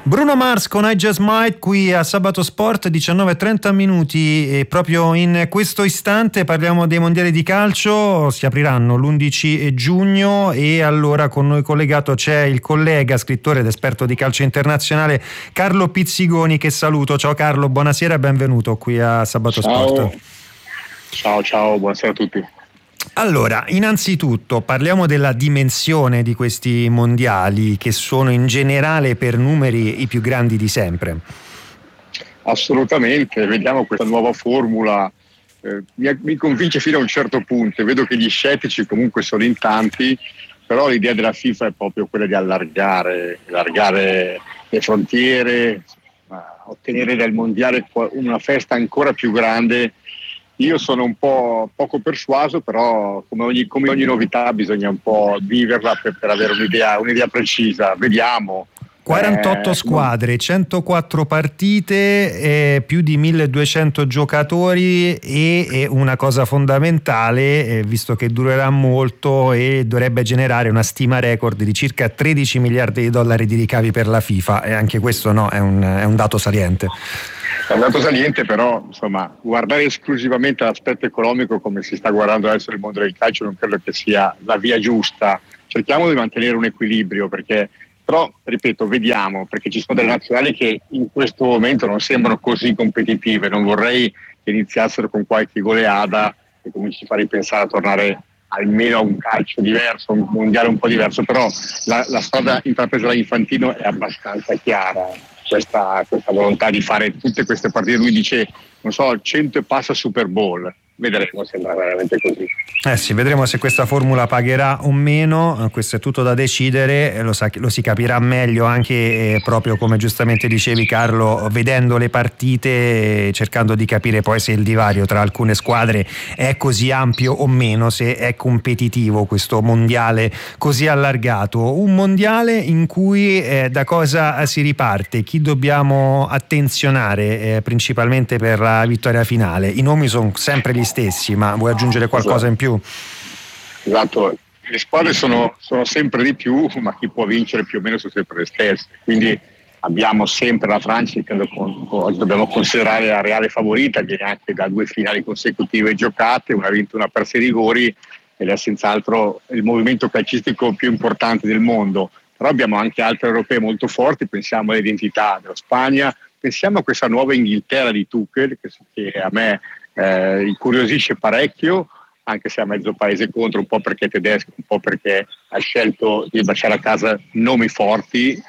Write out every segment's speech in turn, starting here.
Bruno Mars con I Just Might qui a Sabato Sport, 19:30 minuti, e proprio in questo istante parliamo dei mondiali di calcio. Si apriranno l'11 giugno e allora con noi collegato c'è il collega, scrittore ed esperto di calcio internazionale Carlo Pizzigoni, che saluto. Ciao Carlo, buonasera e benvenuto qui a Sabato Sport. Ciao, buonasera a tutti. Allora, innanzitutto parliamo della dimensione di questi mondiali, che sono in generale per numeri i più grandi di sempre. Assolutamente, vediamo questa nuova formula, mi convince fino a un certo punto. Vedo che gli scettici comunque sono in tanti, però l'idea della FIFA è proprio quella di allargare le frontiere, ottenere dal mondiale una festa ancora più grande. Io sono un po' poco persuaso, però come ogni novità bisogna un po' viverla per avere un'idea precisa. Vediamo. 48 squadre, 104 partite, più di 1200 giocatori e una cosa fondamentale, visto che durerà molto e dovrebbe generare una stima record di circa 13 miliardi di dollari di ricavi per la FIFA, e anche questo è un dato saliente. È un dato saliente, però insomma, guardare esclusivamente l'aspetto economico come si sta guardando adesso nel mondo del calcio non credo che sia la via giusta. Cerchiamo di mantenere un equilibrio, però ripeto, vediamo, perché ci sono delle nazionali che in questo momento non sembrano così competitive. Non vorrei che iniziassero con qualche goleada e cominci a fare pensare a tornare almeno a un calcio diverso, un mondiale un po' diverso, però la strada intrapresa da Infantino è abbastanza chiara. Questa volontà di fare tutte queste partite, lui dice 100 e passa Super Bowl, vedremo, sembra veramente così. Sì, vedremo se questa formula pagherà o meno. Questo è tutto da decidere, lo si capirà meglio anche proprio come giustamente dicevi Carlo, vedendo le partite, cercando di capire poi se il divario tra alcune squadre è così ampio o meno, se è competitivo questo mondiale così allargato. Un mondiale in cui da cosa si riparte? Chi dobbiamo attenzionare principalmente per la vittoria finale? I nomi sono sempre gli stessi, ma vuoi aggiungere qualcosa in più? Esatto, le squadre sono sempre di più, ma chi può vincere più o meno sono sempre le stesse. Quindi abbiamo sempre la Francia, che oggi dobbiamo considerare la reale favorita, viene anche da 2 finali consecutive giocate, una vinta e una persa ai rigori, ed è senz'altro il movimento calcistico più importante del mondo. Però abbiamo anche altre europee molto forti, pensiamo all'identità della Spagna, pensiamo a questa nuova Inghilterra di Tuchel, che a me incuriosisce parecchio, anche se ha mezzo paese contro, un po' perché è tedesco, un po' perché ha scelto di baciare a casa nomi forti,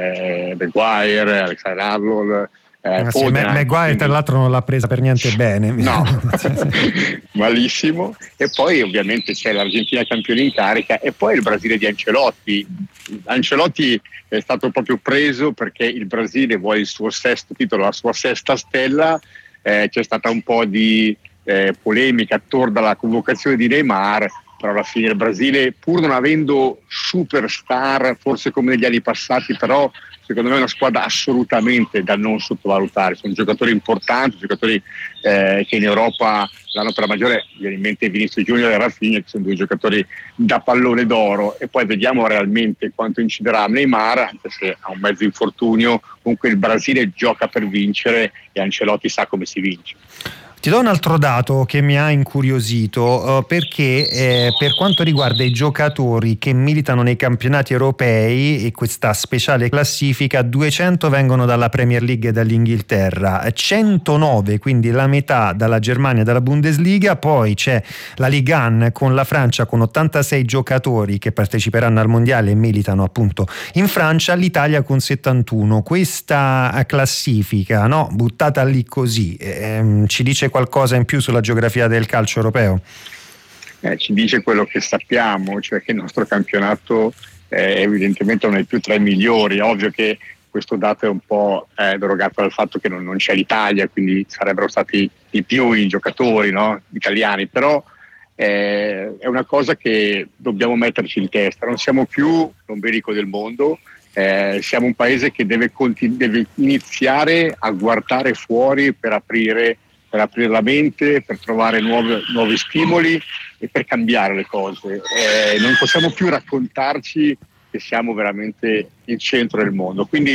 Maguire, Alexander-Arnold, Maguire tra l'altro non l'ha presa per niente bene. No, malissimo. E poi ovviamente c'è l'Argentina campione in carica, e poi il Brasile di Ancelotti. Ancelotti è stato proprio preso perché il Brasile vuole il suo 6° titolo, la sua 6ª stella. C'è stata un po' di polemica attorno alla convocazione di Neymar, però alla fine il Brasile, pur non avendo superstar forse come negli anni passati, però secondo me è una squadra assolutamente da non sottovalutare. Sono giocatori importanti, giocatori che in Europa l'hanno per la maggiore. Viene in mente Vinicius Junior e Rafinha, che sono 2 giocatori da pallone d'oro, e poi vediamo realmente quanto inciderà Neymar, anche se ha un mezzo infortunio. Comunque il Brasile gioca per vincere e Ancelotti sa come si vince. Ti do un altro dato che mi ha incuriosito, perché per quanto riguarda i giocatori che militano nei campionati europei e questa speciale classifica, 200 vengono dalla Premier League e dall'Inghilterra, 109, quindi la metà, dalla Germania e dalla Bundesliga. Poi c'è la Ligue 1 con la Francia con 86 giocatori che parteciperanno al mondiale e militano appunto in Francia, l'Italia con 71. Questa classifica, buttata lì così, ci dice qualcosa in più sulla geografia del calcio europeo? Ci dice quello che sappiamo, cioè che il nostro campionato evidentemente non è più tra i migliori. È ovvio che questo dato è un po' derogato dal fatto che non c'è l'Italia, quindi sarebbero stati di più i giocatori, italiani, però è una cosa che dobbiamo metterci in testa. Non siamo più l'ombelico del mondo, siamo un paese che deve iniziare a guardare fuori per aprire la mente, per trovare nuovi stimoli e per cambiare le cose. Non possiamo più raccontarci che siamo veramente il centro del mondo. Quindi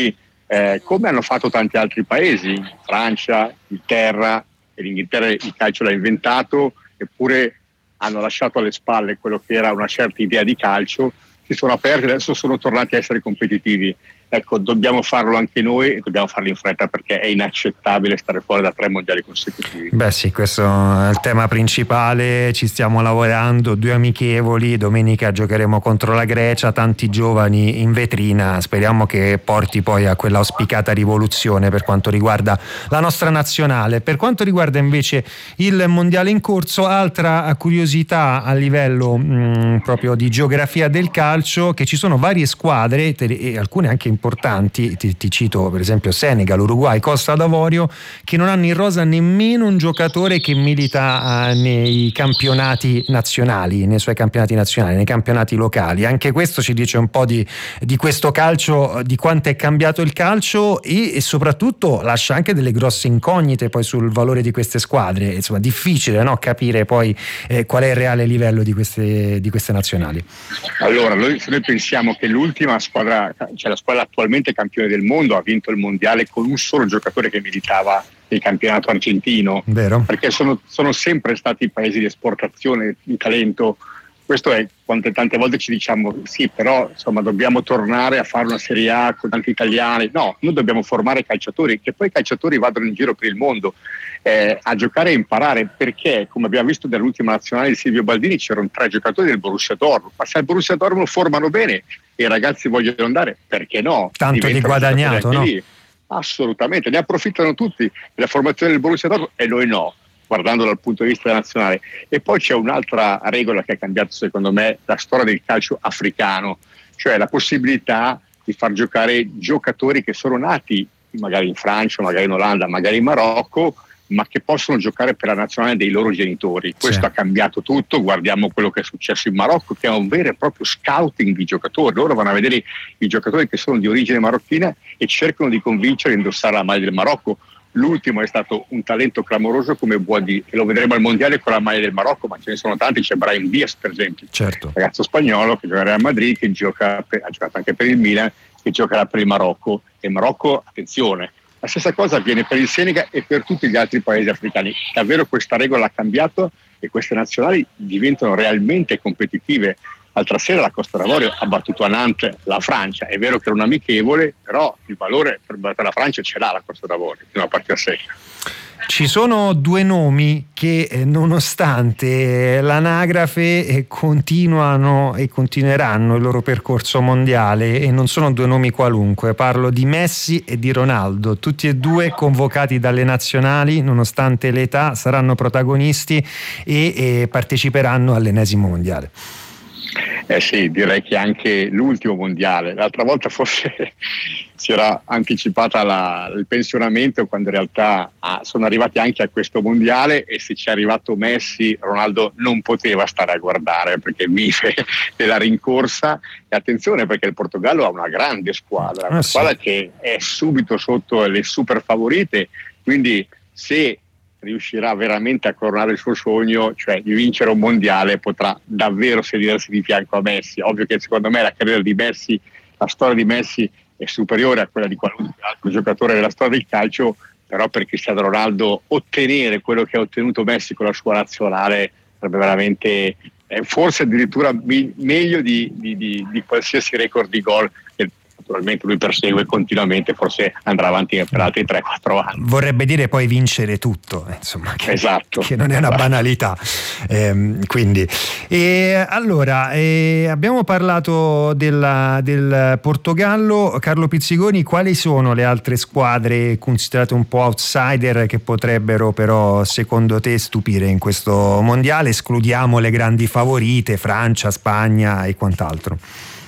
come hanno fatto tanti altri paesi, Francia, Inghilterra, e l'Inghilterra il calcio l'ha inventato, eppure hanno lasciato alle spalle quello che era una certa idea di calcio, si sono aperti e adesso sono tornati a essere competitivi. Ecco, dobbiamo farlo anche noi e dobbiamo farlo in fretta, perché è inaccettabile stare fuori da 3 mondiali consecutivi. Beh sì, questo è il tema principale, ci stiamo lavorando, 2 amichevoli, domenica giocheremo contro la Grecia, tanti giovani in vetrina, speriamo che porti poi a quella auspicata rivoluzione per quanto riguarda la nostra nazionale. Per quanto riguarda invece il mondiale in corso, altra curiosità a livello proprio di geografia del calcio, che ci sono varie squadre e alcune anche importanti, ti cito per esempio Senegal, Uruguay, Costa d'Avorio, che non hanno in rosa nemmeno un giocatore che milita nei campionati nazionali, nei suoi campionati nazionali, nei campionati locali. Anche questo ci dice un po' di questo calcio, di quanto è cambiato il calcio e soprattutto lascia anche delle grosse incognite poi sul valore di queste squadre. Insomma, difficile, no, capire poi qual è il reale livello di queste nazionali. Allora, se noi pensiamo che l'ultima squadra, cioè la squadra attualmente campione del mondo, ha vinto il mondiale con un solo giocatore che militava nel campionato argentino. Vero? Perché sono sempre stati paesi di esportazione di talento. Questo è quante tante volte ci diciamo sì, però insomma dobbiamo tornare a fare una Serie A con tanti italiani. No, noi dobbiamo formare calciatori, che poi i calciatori vadano in giro per il mondo a giocare e imparare, perché come abbiamo visto dall'ultima nazionale di Silvio Baldini c'erano 3 giocatori del Borussia Dortmund, ma se al Borussia Dortmund lo formano bene e i ragazzi vogliono andare, perché no? Tanto di guadagnato, no? Lì. Assolutamente, ne approfittano tutti della formazione del Borussia Dortmund e noi no, guardando dal punto di vista nazionale. E poi c'è un'altra regola che ha cambiato secondo me la storia del calcio africano, cioè la possibilità di far giocare giocatori che sono nati magari in Francia, magari in Olanda, magari in Marocco, ma che possono giocare per la nazionale dei loro genitori. Questo ha cambiato tutto. Guardiamo quello che è successo in Marocco, che è un vero e proprio scouting di giocatori. Loro vanno a vedere i giocatori che sono di origine marocchina e cercano di convincere a indossare la maglia del Marocco. L'ultimo è stato un talento clamoroso come Boadi, e lo vedremo al mondiale con la maglia del Marocco, ma ce ne sono tanti. C'è Brahim Diaz per esempio, ragazzo spagnolo che gioca al Real Madrid, che ha giocato anche per il Milan, che giocherà per il Marocco. E il Marocco, attenzione, la stessa cosa avviene per il Senegal e per tutti gli altri paesi africani. Davvero questa regola ha cambiato e queste nazionali diventano realmente competitive. L'altra sera la Costa d'Avorio ha battuto a Nantes la Francia. È vero che era un amichevole, però il valore per battere la Francia ce l'ha la Costa d'Avorio, fino a partita secca. Ci sono 2 nomi che nonostante l'anagrafe continuano e continueranno il loro percorso mondiale, e non sono 2 nomi qualunque. Parlo di Messi e di Ronaldo, tutti e 2 convocati dalle nazionali, nonostante l'età saranno protagonisti e parteciperanno all'ennesimo mondiale. Sì, direi che anche l'ultimo mondiale. L'altra volta forse si era anticipata il pensionamento, quando in realtà sono arrivati anche a questo mondiale, e se ci è arrivato Messi, Ronaldo non poteva stare a guardare perché vive della rincorsa. E attenzione, perché il Portogallo ha una grande squadra, una squadra che è subito sotto le super favorite, quindi se riuscirà veramente a coronare il suo sogno, cioè di vincere un mondiale, potrà davvero sedersi di fianco a Messi. Ovvio che secondo me la carriera di Messi, la storia di Messi è superiore a quella di qualunque altro giocatore della storia del calcio, però per Cristiano Ronaldo ottenere quello che ha ottenuto Messi con la sua nazionale sarebbe veramente forse addirittura meglio di qualsiasi record di gol che naturalmente lui persegue continuamente, forse andrà avanti per altri 3-4 anni. Vorrebbe dire poi vincere tutto, insomma, che non è una banalità. Quindi allora abbiamo parlato del Portogallo. Carlo Pizzigoni, quali sono le altre squadre considerate un po' outsider che potrebbero però secondo te stupire in questo mondiale? Escludiamo le grandi favorite, Francia, Spagna e quant'altro.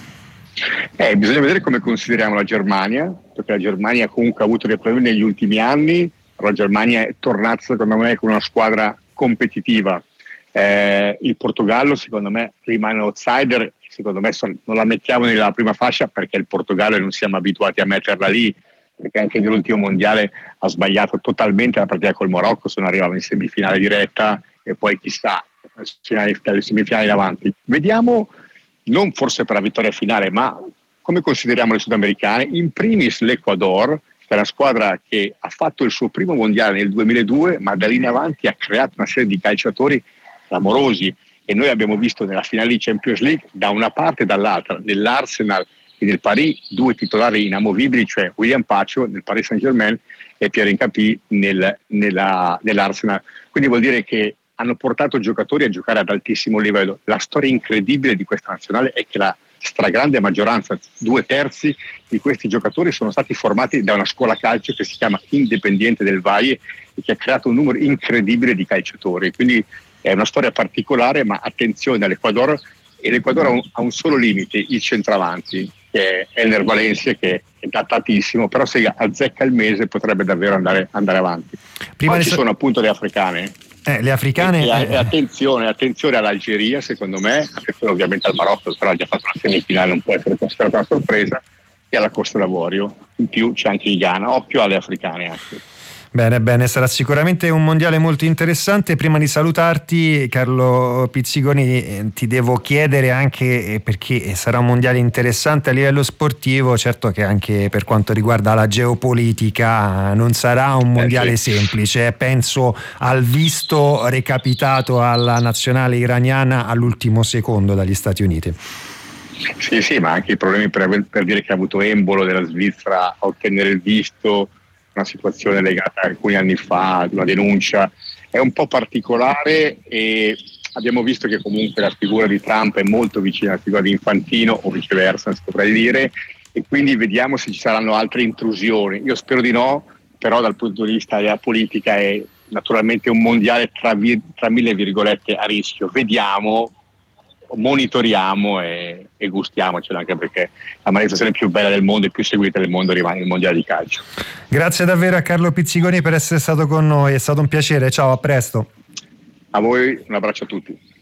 Bisogna vedere come consideriamo la Germania, perché la Germania comunque ha avuto dei problemi negli ultimi anni, però la Germania è tornata secondo me con una squadra competitiva. Il Portogallo secondo me rimane outsider, secondo me non la mettiamo nella prima fascia perché il Portogallo non siamo abituati a metterla lì, perché anche nell'ultimo mondiale ha sbagliato totalmente la partita col Marocco, se non arrivava in semifinale diretta, e poi chissà, le semifinali davanti. Vediamo, non forse per la vittoria finale, ma come consideriamo le sudamericane? In primis l'Ecuador, che è una squadra che ha fatto il suo primo mondiale nel 2002, ma da lì in avanti ha creato una serie di calciatori clamorosi, e noi abbiamo visto nella finale di Champions League da una parte e dall'altra, nell'Arsenal e nel Paris, due titolari inamovibili, cioè William Pacho nel Paris Saint-Germain e Pierre Hincapié nell'Arsenal. Quindi vuol dire che hanno portato giocatori a giocare ad altissimo livello. La storia incredibile di questa nazionale è che la stragrande maggioranza, 2/3 di questi giocatori sono stati formati da una scuola calcio che si chiama Independiente del Valle e che ha creato un numero incredibile di calciatori. Quindi è una storia particolare, ma attenzione all'Ecuador, e l'Ecuador ha un solo limite, il centravanti, che è Ener Valencia, che è datatissimo, però se azzecca il mese potrebbe davvero andare avanti. Poi ci sono appunto le africane. Le africane. E attenzione all'Algeria, secondo me, attenzione ovviamente al Marocco, però ha già fatto la semifinale, non può essere considerata una sorpresa, e alla Costa d'Avorio. In più c'è anche il Ghana, occhio alle africane anche. Bene, sarà sicuramente un mondiale molto interessante. Prima di salutarti, Carlo Pizzigoni, ti devo chiedere anche, perché sarà un mondiale interessante a livello sportivo, certo che anche per quanto riguarda la geopolitica non sarà un mondiale semplice. Penso al visto recapitato alla nazionale iraniana all'ultimo secondo dagli Stati Uniti. Sì, ma anche i problemi per dire che ha avuto embolo della Svizzera a ottenere il visto, una situazione legata alcuni anni fa ad una denuncia, è un po' particolare, e abbiamo visto che comunque la figura di Trump è molto vicina alla figura di Infantino, o viceversa, si potrei dire, e quindi vediamo se ci saranno altre intrusioni. Io spero di no, però dal punto di vista della politica è naturalmente un mondiale tra mille virgolette a rischio. Vediamo, monitoriamo e gustiamocelo, anche perché la manifestazione più bella del mondo e più seguita del mondo rimane il mondiale di calcio. Grazie davvero a Carlo Pizzigoni per essere stato con noi, è stato un piacere, ciao, a presto. A voi un abbraccio a tutti.